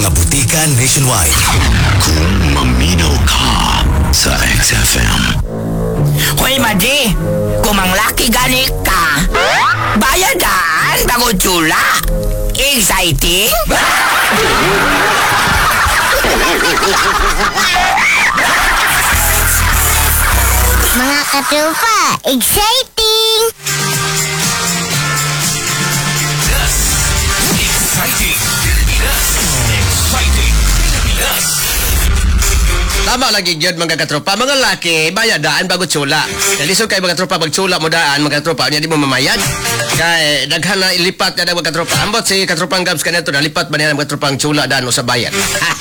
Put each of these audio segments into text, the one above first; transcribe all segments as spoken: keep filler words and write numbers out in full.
butika nationwide. Kung maminaw ka sa X F M. Hoy, Madi, kung manglaki gani ka, bayadan bago tula. Exciting? Mga katropa, exciting! Yes! Exciting! Pilipinas! Exciting! Pilipinas! Tama lagi yun mga katropa. Mga laki, bayadaan bago tsula. Kalisod kayo mga katropa, pag tsula mo daan, mga katropa, niya di mo mamayad. Kaya daghan na ilipat na mga katropa. Ambot si katropang Gabs kanito, nalipat ba niya mga katropang tsula daan o sa bayan.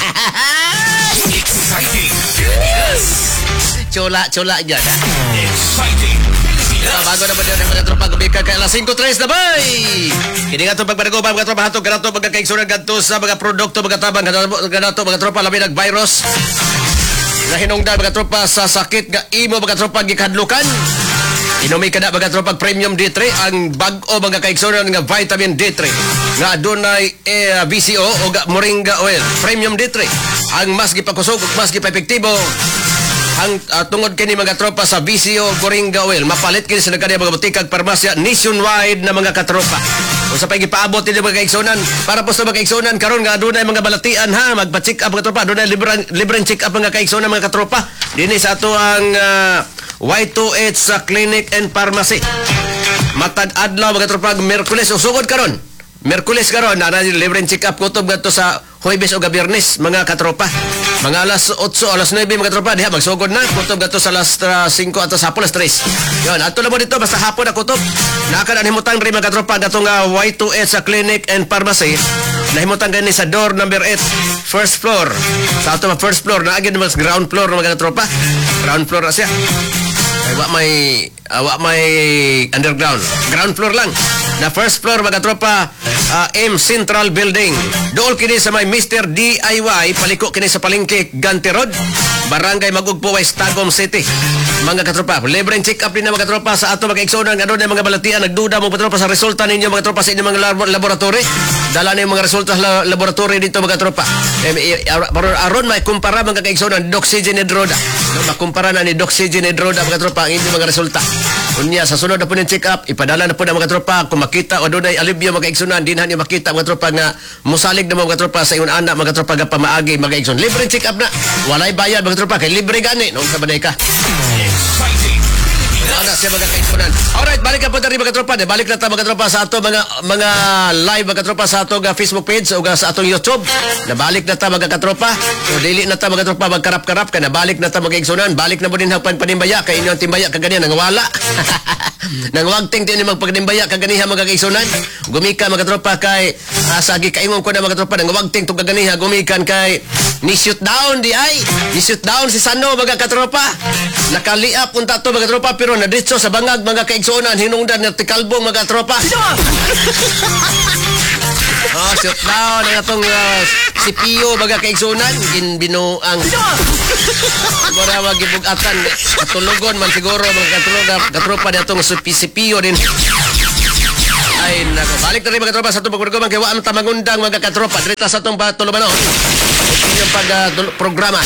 Exciting! Pilipinas! Tsula, tsula dyan. Exciting! Pilipinas! Ah, bago na ba niya mga katropa, gumika kay alas five tres na bay! Hindi nga ito pagpanago ba mga katropa, hatog ka na ito mga kaiksunag ganito sa mga produkto, mga tabang, ganato mga katropa, labi nag-virus. Na hinungdan mga tropa sa sakit nga imo mga tropa gikadlukan. Inumi ka na mga tropa Premium D three, ang bag-o mga kaiksunan nga vitamin D three nga dunay eh, V C O o ga moringa oil. Premium D three ang mas gipakusog ug mas gipepektibo ang uh, tungod kini mga tropa sa V C O moringa oil. Mapalit kini sa nagkani mga butikag parmasya nationwide na mga katropa. Usa pa gipaabot ini mga kaiksunan para po sa mga kaiksunan karon nga adunay mga balatian ha, magpa-check up mga tropa, adunay libreng libreng check up mga kaiksunan mga katropa dinhi sa ato ang uh, Y two H sa Clinic and Pharmacy. Matag adlaw mga tropa Miyerkules usugod karon. Miyerkules karon na libreng check up kutob gadto sa Huwebes o Biyernes mga katropa. Mga alas eight, alas nine mga tropa diha magsugod na kutob gadto sa alas five at sa hapon alas three. Yon, ato na mo dito basta hapon na kutob. Naka na himutang ri mga tropa gadto nga Y two H sa Clinic and Pharmacy. Nahimutang gani sa door number eight, first floor. Sa ato ma first floor na agad mas ground floor mga tropa. Ground floor na siya. Ay wa may uh, wa may underground. Ground floor lang. Na first floor mga tropa uh, M Central Building. Dool kini sa may Mister D I Y, paliko kini sa palengke Ganti Road, Barangay Magugpo West, Tagum City. Mga katropa, libreng check up din na mga katropa sa ato mga igsoon nga doon mga balatian nagduda mo mga tropa sa resulta ninyo mga tropa sa inyong mga lab- laboratory. Dala na yung mga resulta sa laboratory dito mga tropa. Eh, aron may kumpara mga kaigsoon doxygenidroda. No, makumpara na ni doxygenidroda mga tropa ang inyong mga resulta. Unya sa sunod na po ng check up, ipadala na po ng mga tropa kung makita o doon ay alibyo mga igsunan, din niyo makita mga tropa nga musalig na mga tropa sa iyon anak mga tropa nga pamaagi mga igsun. Libre check up na. Walay bayad mga tropa kay libre gani noong kabanay ka. Exciting! Ana siya mga kaigsunan. Alright, balik ka po dari mga tropa. Balik na ta mga tropa sa ato mga mga live mga tropa sa ato nga Facebook page o sa atong YouTube. Nabalik na ta mga katropa. So dili na ta mga tropa magkarap-karap ka na balik na ta mga igsunan. Balik na po din hagpan panimbaya kay inyo timbaya kaganiya nang wala. Nang wagting din magpagnimbaya kaganiha mga kaigsunan. Gumika mga tropa kay uh, sagi kaimong ko na mga tropa nang wagting tong kaganiha gumikan kay ni shoot down di ay. Ni shoot down si Sano mga katropa. Nakaliap unta to mga tropa pero na ditso sa bangag mga kaigsunan hinungdan ng tikalbong mga tropa. Oh, shoot down ang atong uh, si Pio mga kaigsunan ginbinuang mura magibugatan katulugon man siguro mga katropa katropa datong si Pio din. Ay nako, balik na rin mga katropa sa itong pagpagpaguman kaya waan tamangundang mga katropa dito sa itong patulumanon yung pag-programa.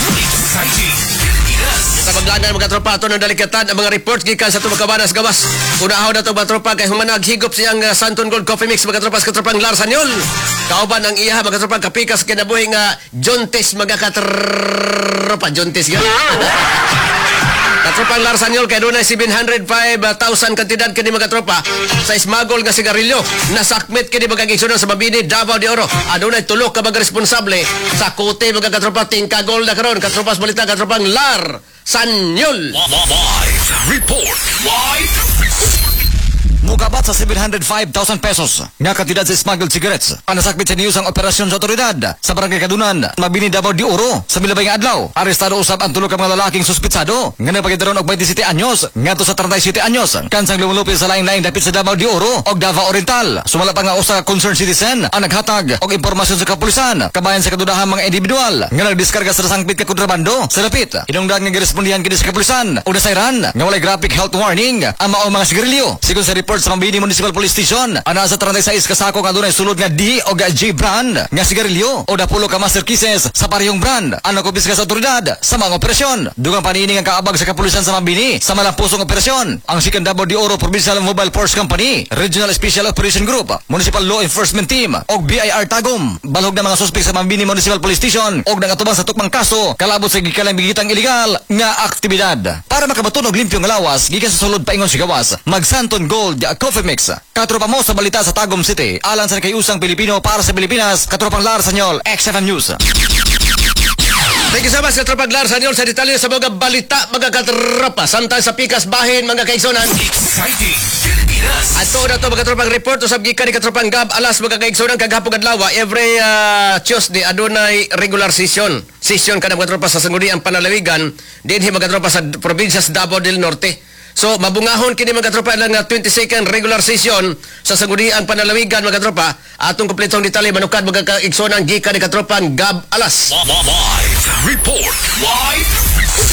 Sa paglangan mga tropa ato ng dalikatan ang mga reports gikan sa itong makabanas gawas. Unahaw na itong mga tropa kay humanag higop siyang uh, Santon Gold Coffee Mix mga tropa sa katropang Larsanyol. Kauban ang iya mga tropa kapikas kinabuhi nga Jontes mga katropa. Jontes nga. Katropang Larsanyol kay doon ay seven hundred five thousand kantidad kini mga tropa sa smuggle nga sigarilyo nasakmit kini mga igsunan sa Mabini, Davao de Oro. Adunay tulo ka mga responsable sa kote mga katropa tingkagol na karon katropas balita katropang Larsanyol. Live report! Live report! Mukabat sa seven hundred five thousand pesos nga kantidad sa smuggled cigarettes. Panasakmit sa niyos ang operasyon sa otoridad sa Barangay Kadunan, Mabini, Davao de Oro sa milabay nga adlaw. Arestado usab ang tulo ka mga lalaking suspitsado nga nagpagidron og twenty-seven anyos ngadto sa thirty-seven anyos kansang lumulupil sa lain-lain dapit sa Davao de Oro og Davao Oriental. Sumala pa nga usa ka concerned citizen ang naghatag og impormasyon sa kapulisan kabayan sa kadudahang mga individual nga nagdiskarga sa sangpit ka kontrabando sa lapit. Hinungdan nga girespondihan kini sa kapulisan og nasayran nga walay graphic health warning ang mao mga sigarilyo. Sigon sa report report sa Mambini Municipal Police Station. Ana sa thirty-six kasako nga dunay sulod nga D o nga J brand nga sigarilyo o dapulo ka master kisses sa parehong brand. Ano ko biska sa otoridad sa mga operasyon. Dugang panini nga kaabag sa kapulisan sa Mambini sa malampusong operasyon. Ang Second Davao de Oro Provincial Mobile Force Company, Regional Special Operation Group, Municipal Law Enforcement Team o B I R Tagum. Balhog na mga suspek sa Mambini Municipal Police Station o nagatubang sa tukmang kaso kalabot sa gikalamigitang iligal nga aktibidad. Para makabaton og limpyo nga lawas gikan sa sulod paingon si gawas, mag Santon Gold Coffee Mix. Katropa mo sa balita sa Tagum City, alang sa nakayusang Pilipino para sa Pilipinas, katropang Lar Sanyol, X F M News. Thank you so much, katropang Lar Sanyol, sa detalye sa mga balita, mga katropa. Samtang sa pikas bahin, mga kaigsonan. Exciting Pilipinas. Ato na to mga katropang report o sabgikan ni katropang Gab alas mga kaigsonan kagahapon adlaw. Every uh, Tuesday adunay regular session. Session kada mga katropa sa sangguniang panalawigan dinhi mga katropa sa probinsya sa Davao del Norte. So mabungahon kini mga katropa lang nga twenty-second regular session sa sangguniang panalawigan mga katropa. Atong kompletong detalye manukad mga kaigsonan gikan ni katropang Gab alas. Live report. Live report.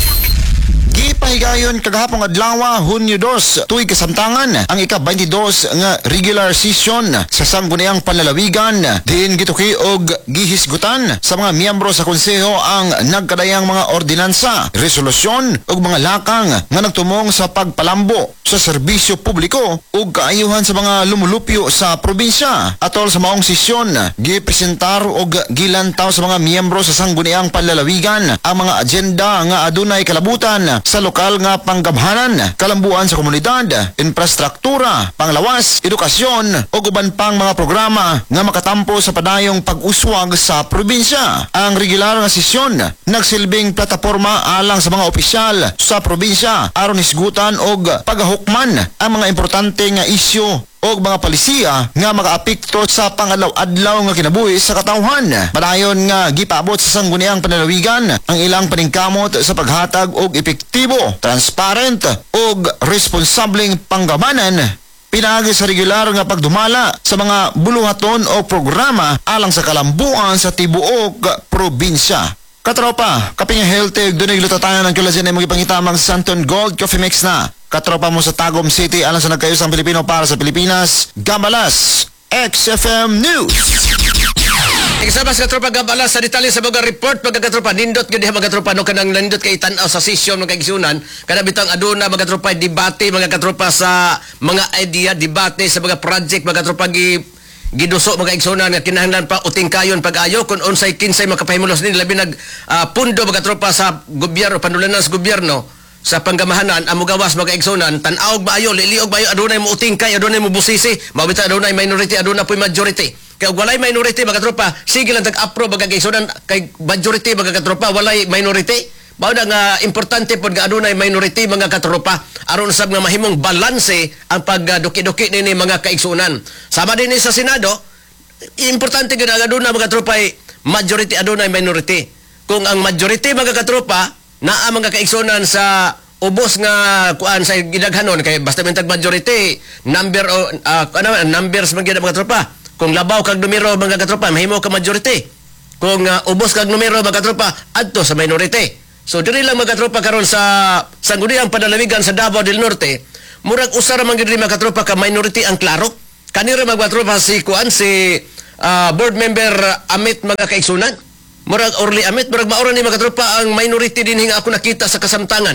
Gipahigayon kagahapong adlaw Hunyo dos tuig kasamtangan ang ika twenty-two nga regular session sa sangguniang panlalawigan diin gituki og gihisgutan sa mga miyembro sa konseho ang nagkadayang mga ordinansa, resolusyon ug mga lakang nga nagtumong sa pagpalambo sa serbisyo publiko ug kaayuhan sa mga lumulupyo sa probinsya. Atol sa maong sesyon gipresentar og gilantaw sa mga miyembro sa sangguniang panlalawigan ang mga agenda nga adunay kalabutan sa lokal nga panggabhanan, kalambuan sa komunidad, infrastruktura, panglawas, edukasyon o uban pang mga programa nga makatampo sa padayong pag-uswag sa probinsya. Ang regular nga sesyon nagsilbing plataporma alang sa mga opisyal sa probinsya aron isgutan og paghahukman ang mga importante nga isyu o mga palisiya nga makaapekto sa pangalaw-adlaw nga kinabuhi sa katawhan. Padayon nga gipaabot sa sangguniang panlalawigan ang ilang paningkamot sa paghatag og epektibo, transparent ug responsableng panggamanan pinagi sa regular nga pagdumala sa mga buluhaton o programa alang sa kalambuan sa tibuok probinsya. Katropa, kaping healthy dunay lutatanan ng collagen ay magipangitamang Santon Gold Coffee Mix na. Katropa mo sa Tagum City alang sa nagkayusang Pilipino para sa Pilipinas, Gabalas, X F M News. Ikasabas katropa Gabalas sa detalye sa mga report mga katropa nindot gid mga katropa no kanang nindot kay tan-aw sa session mga kaigsunan kada bitang aduna mga katropa debate mga katropa sa mga idea debate sa mga project mga katropa gi giduso mga igsonan nga kinahanglan pa uting kayon pag-ayo kung unsay kinsay makapahimulos din labi nag uh, pundo mga tropa sa gobyerno panulanan sa gobyerno sa panggamahanan amo gawas mga igsonan tan-aw maayo liliog maayo adunay mo uting kay adunay mo busisi mabita adunay minority aduna po'y majority kay walay minority mga tropa sige lang tag-approve mga igsonan kay majority mga tropa walay minority mao na nga importante pod nga adunay minority mga katropa aron sab nga mahimong balanse ang pagduki-duki nini mga kaigsunan. Sama din sa Senado, importante gid nga aduna mga katropa ay majority adunay minority. Kung ang majority mga katropa naa mga kaigsunan sa ubos nga kuan sa gidaghanon kay basta man tag majority number o uh, ano numbers man gid mga katropa. Kung labaw kag numero mga katropa mahimo ka majority. Kung uh, ubos kag numero mga katropa adto sa minority. So diri lang mga katropa karon sa sangguniang panlalawigan sa Davao del Norte, murag usa ra man gid mga katropa ka minority ang klaro. Kanira mga katropa si kuan si uh, board member Amit mga kaigsunan. Murag Orly Amit, murag maura ni mga katropa ang minority dinhi nga ako nakita sa kasamtangan.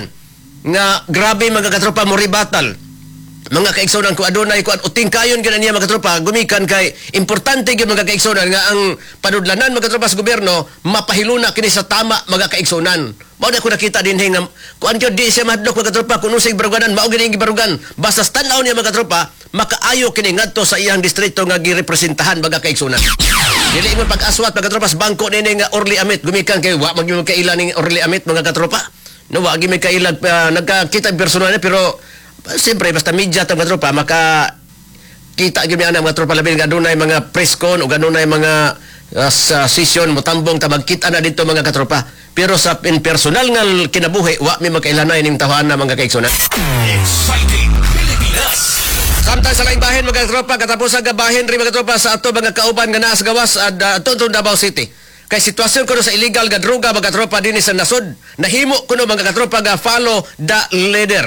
Nga grabe mga katropa mo ribatal. Mga kaigsunan ko adunay kuan uting kayon gyud niya mga katropa gumikan kay importante gyud mga kaigsunan nga ang panudlanan mga katropa sa gobyerno mapahiluna kini sa tama mga kaigsunan. Mao na ko nakita dinhi nga kuan gyud di siya mahadlok mga katropa kun unsay baruganan mao gyud ang gibarugan basta tan-aw niya mga katropa makaayo kini ngadto sa iyang distrito nga girepresentahan mga kaigsunan. Dili mo pag-aswat mga katropa sa bangko nini nga Orly Amit gumikan kay wa magyo kaila ning Orly Amit mga katropa. No wa gyud may kaila uh, nagkakita personal pero siyempre basta media ta mga tropa maka kita gyud ana mga tropa labi nga adunay mga press con o adunay mga uh, sa session motambong ta magkita na dito mga katropa pero sa in personal nga kinabuhi wa mi makailanay ning tawhana mga kaigsunan. Exciting Pilipinas. Samtang sa laing bahin mga tropa katapos ang gabahin ri mga tropa sa ato mga kauban nga naa sa gawas at uh, ato Davao City. Kay sitwasyon kuno sa illegal nga droga mga tropa dinhi sa nasod nahimo kuno mga katropa nga follow the leader.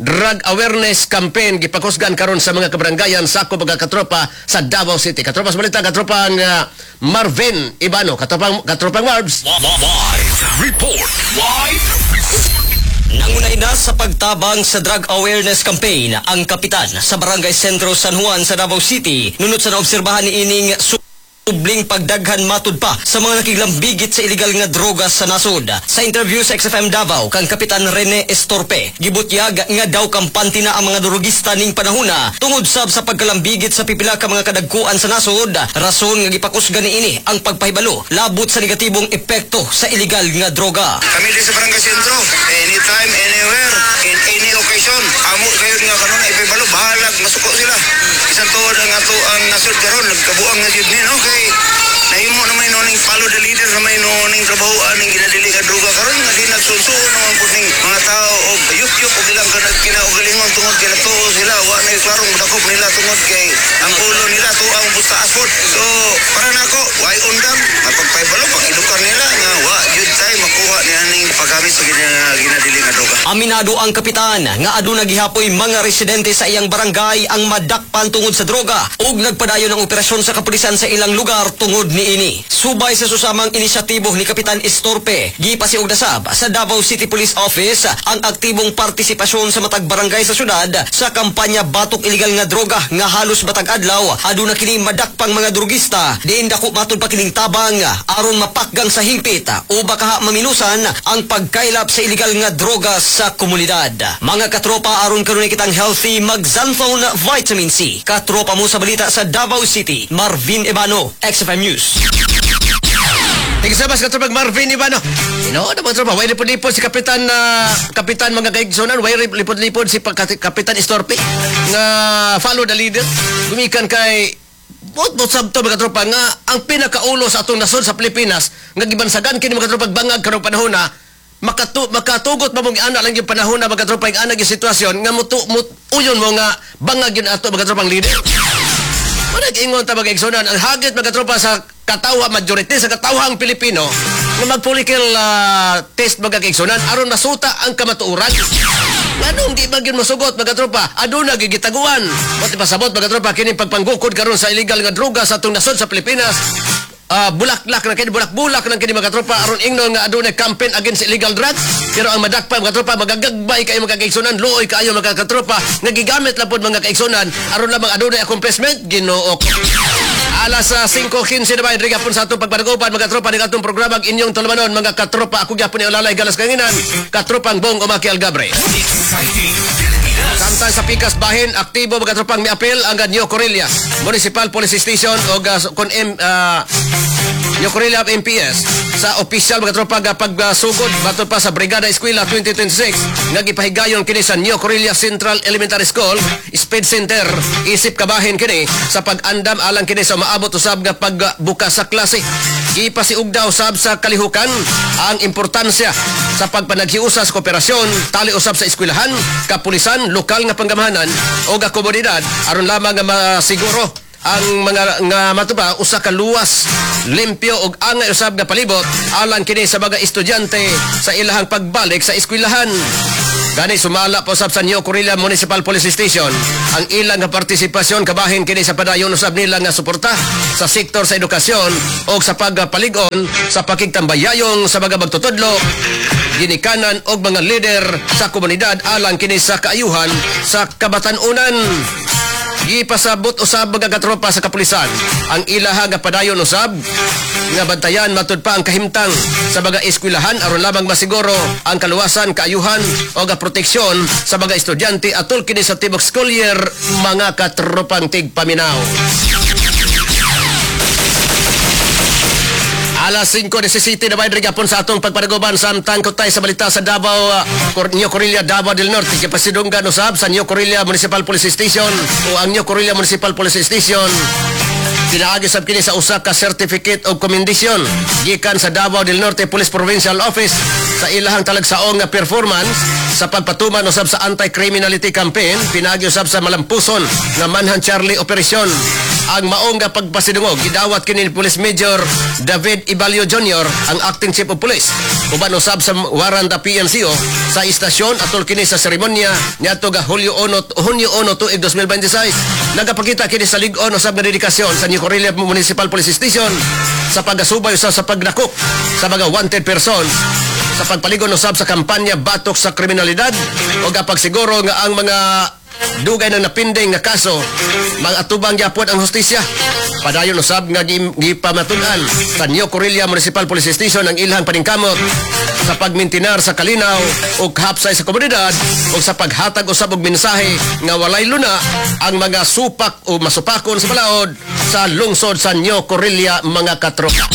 drug awareness campaign gipakusgan karon sa mga kabarangayan sa ako mga katropa sa Davao City. Katropa sa balita, katropang uh, Marvin Ibano, katropang katropang Marbs. Live report. Live report. Nangunay na sa pagtabang sa drug awareness campaign ang kapitan sa Barangay Sentro San Juan sa Davao City nunod sa naobserbahan ni ining subling pagdaghan matud pa sa mga nakiglambigit sa illegal nga droga sa nasod. Sa interview sa X F M Davao kang Kapitan Rene Estorpe, gibutyag nga daw kampante na ang mga drogista ning panahona tungod sab sa pagkalambigit sa pipila ka mga kadagkuan sa nasod. Rason nga gipakusgan niini ang pagpahibalo labot sa negatibong epekto sa illegal nga droga. Kami din sa Barangay Sentro, anytime, anywhere, in any occasion, amo kayo nga kanon na ipibalo, bahalag, masuko sila. Isang tuod ang ato ang nasod karon, nagkabuang nga yun din, okay? Nahimo na may noning follow the leader na may noning kabahuan ng ginadili nga droga karon nga di nagsunso naman po ning mga tao o yuk-yuk o bilang kinaugalingon tungod kay natuo sila wa na klarong dakop nila tungod kay ang ulo nila tuang buta asfot. So para nako why undang mapagpaybalo pag idukan nila nga wa yun tay makuha ni aning paggamit sa ginadili nga droga. Aminado ang kapitan nga aduna gihapoy mga residente sa iyang barangay ang madakpan tungod sa droga ug nagpadayon ng operasyon sa kapulisan sa ilang lugar tungod ni ini. Subay sa susamang inisyatibo ni Kapitan Estorpe, gipasiug na sab sa Davao City Police Office ang aktibong partisipasyon sa matag barangay sa syudad sa kampanya Batok Illegal nga Droga nga halos batag adlaw aduna kini madakpang mga drogista diin dako matud pa kining tabang aron mapakgang sa hingpit o baka maminusan ang pagkailap sa illegal nga droga sa komunidad. Mga katropa, aron karon kitang healthy mag-Xanthone Vitamin C. Katropa mo sa balita sa Davao City, Marvin Ibano, X F M News. Tigsabas katropang Marvin Ibano. Ino na mga tropa, way lipod-lipod si Kapitan uh, Kapitan mga kaigsonan, way lipod-lipod si Kapitan Estorpe nga follow the leader. Gumikan kay Bot-bot sabto mga tropa nga ang pinakaulo sa atong nasod sa Pilipinas nga gibansagan kini mga tropa bangag karong panahon na makatu makatugot ba mong ana lang yung panahon na mga tropa ang ana yung sitwasyon nga mutu mut, uyon mo nga bangag yun ato mga tropang leader. Manag-ingon ta mga igsonan ang hagit mga tropa sa katawa majority sa katawhang Pilipino nga mag-political uh, test mga igsonan aron masuta ang kamatuoran. Anong di ba yun masugot mga tropa? Aduna gigitaguan. Buti pasabot mga tropa kini pagpanggukod karon sa illegal nga droga sa atong nasod sa Pilipinas. Uh, bulaklak na kini bulak-bulak na kini mga tropa aron ingnon nga aduna campaign against illegal drugs. Pero ang madakpa mga tropa magagagbay kayo mga kaigsunan, luoy kayo mga katropa, nagigamit lang po mga kaigsunan aron lamang aduna accomplishment Ginoo. Alas uh, five fifteen na ba Rodrigo sa atong pagpadagopan mga tropa ning atong programa inyong tulumanon mga katropa ako gyapon ni Lalay Galas Kanginan, katropang Bong Omaki Algabre. Samtang sa Pikas Bahin, aktibo mga tropang miapil ang New Corilla Municipal Police Station o uh, kon M uh, New Corilla M P S sa opisyal mga tropa nga pagsugod bato pa sa Brigada Eskwela twenty twenty-six nga gipahigayon kini sa New Corilla Central Elementary School Speed Center isip kabahin kini sa pag-andam alang kini sa maabot usab nga pagbukas sa klase. Ipasiug daw usab sa kalihukan ang importansya sa pagpanaghiusa sa kooperasyon tali usab sa eskwelahan, kapulisan, lokal nga panggamahanan o nga komunidad aron lamang nga masiguro ang mga nga matuba usa ka luwas, limpyo ug angay usab nga palibot alang kini sa mga estudyante sa ilahang pagbalik sa eskwelahan. Gani sumala po usab sa New Corilla Municipal Police Station ang ilang nga partisipasyon kabahin kini sa padayon usab nila nga suporta sa sektor sa edukasyon o sa pagpalig-on sa pakigtambayayong sa mga magtutudlo, ginikanan og mga leader sa komunidad alang kini sa kaayuhan sa kabatan-unan. Gipasabot usab mga katropa sa kapulisan ang ilaha nga padayon usab nga bantayan matud pa ang kahimtang sa mga eskwelahan aron lamang masiguro ang kaluwasan, kaayuhan o nga proteksyon sa mga estudyante atol kini sa tibok school year mga katropang tigpaminaw. Alas five disisiti na ba Rodrigo sa atong pagpadagoban samtang kutay sa balita sa Davao uh, New Corilla Davao del Norte kapasidunggan usab sa New Corilla Municipal Police Station o ang New Corilla Municipal Police Station Pinaagi sab kini sa usa ka certificate of commendation gikan sa Davao del Norte Police Provincial Office sa ilahang talagsaong nga performance sa pagpatuman usab sa anti-criminality campaign. Pinaagi usab sa malampuson nga Manhunt Charlie operasyon. Ang maong nga pagpasidungog gidawat kini ni Police Major David Ibalio Junior ang acting chief of police. Uban usab sa warrant P M C O sa istasyon atol kini sa seremonya niadto ga Hulyo uno Hunyo uno tuig twenty twenty-six. Nagapakita kini sa lig-on usab nga dedikasyon sa New Corelia Municipal Police Station sa paggasubay usab sa pagdakop sa mga wanted person sa pagpaligon usab sa kampanya batok sa kriminalidad o pagsiguro nga ang mga dugay na napinding nga kaso mag-atubang gyapon ang hustisya. Padayon usab nga gipamatunan sa New Corelia Municipal Police Station ang ilhang paningkamot sa pagmintinar sa kalinaw o hapsay sa komunidad o sa paghatag usab og mensahe nga walay luna ang mga supak o masupakon sa balaod sa lungsod sa New Corelia mga katropa.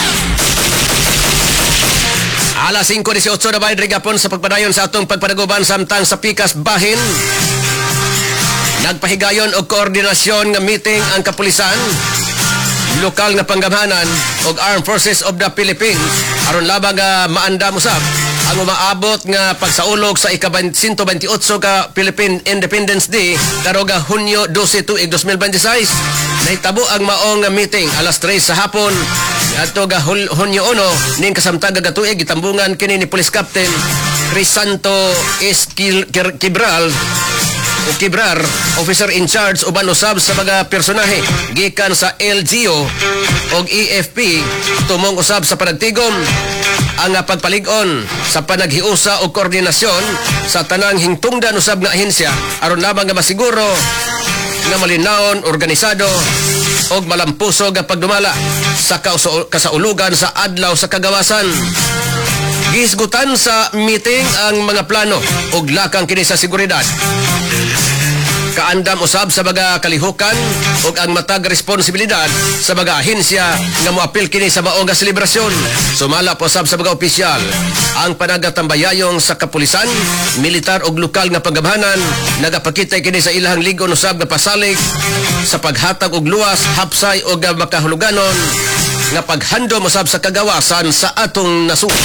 Alas five eighteen na bayan rigapon sa pagpadayon sa atong pagpadaguban samtang sa pikas bahin. Nagpahigayon og koordinasyon nga meeting ang kapulisan, lokal nga panggamhanan ug Armed Forces of the Philippines aron labang nga maandam usab ang umaabot nga pagsaulog sa ika one hundred twenty-eight ka Philippine Independence Day karoga Hunyo twelve tuig twenty twenty-six. Nahitabo ang maong nga meeting alas tres sa hapon adto ga Hunyo one ning kasamtang ga tuig gitambungan kini ni Police Captain Crisanto Esquibral o Kibrar, officer in charge uban usab sa mga personahe gikan sa L G O og E F P tumong usab sa panagtigom ang pagpalig-on sa panaghiusa o koordinasyon sa tanang hingtungdan usab nga ahensya aron lamang nga masiguro nga malinawon, organisado og malampuso nga pagdumala sa kasaulugan sa adlaw sa kagawasan. Gisgutan sa meeting ang mga plano ug lakang kini sa seguridad. Kaandam usab sa mga kalihukan ug ang matag responsibilidad sa mga ahensya nga moapil kini sa maong nga selebrasyon. Sumala po usab sa mga opisyal ang panagatambayayong sa kapulisan, militar ug lokal nga panggamhanan nagapakita kini sa ilahang ligon usab nga pasalig sa paghatag og luwas, hapsay ug makahuluganon nga paghandom usab sa kagawasan sa atong nasud.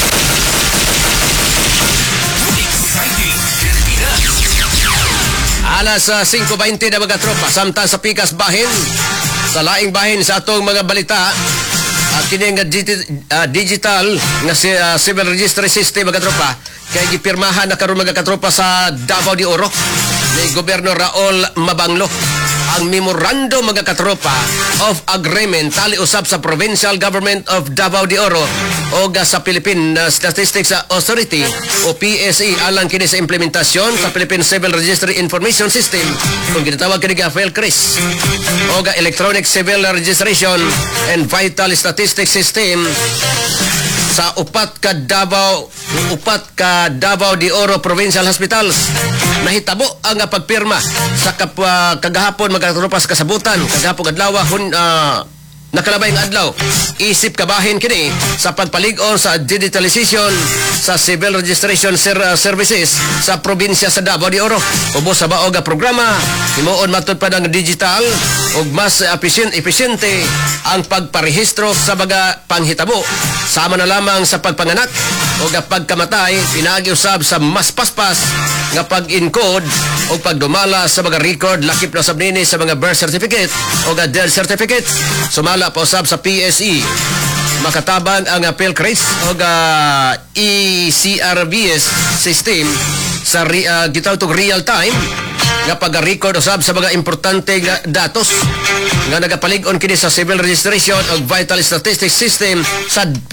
Alas uh, five twenty na mga tropa samtang sa pikas bahin sa laing bahin sa atong mga balita at uh, kini nga digi- uh, digital nga si, uh, civil registry system mga tropa kay gipirmahan na karon mga katropa sa Davao de Oro ni Gobernador Raul Mabanglo ang memorandum mga katropa of agreement tali usab sa Provincial Government of Davao de Oro o sa Philippine Statistics Authority o P S E alang kini sa implementasyon sa Philippine Civil Registry Information System kung ginatawag kini nga PhilCRIS o ga Electronic Civil Registration and Vital Statistics System sa upat ka Davao upat ka Davao de Oro Provincial Hospitals. Nahitabo ang pagpirma sa kapwa kagahapon magkatropas kasabutan kagahapon adlaw hun uh, nakalabay nga adlaw isip kabahin kini sa pagpalig-on sa digitalization sa civil registration ser- uh, services sa probinsya sa Davao de Oro. Ubos sa baog nga programa himuon matud pa ng digital ug mas efficient eficiente ang pagparehistro sa mga panghitabo sama na lamang sa pagpanganak o pagkamatay pinaagi usab sa mas paspas nga pag-encode o pagdumala sa mga record lakip na sabnini sa mga birth certificate o death certificate. Sumala pa usab sa P S E makatabang ang PhilCRIS o uh, E C R B S system sa uh, gitawag real time nga pag-record usab sa mga importante nga datos nga nagapalig-on kini sa civil registration o vital statistics system sa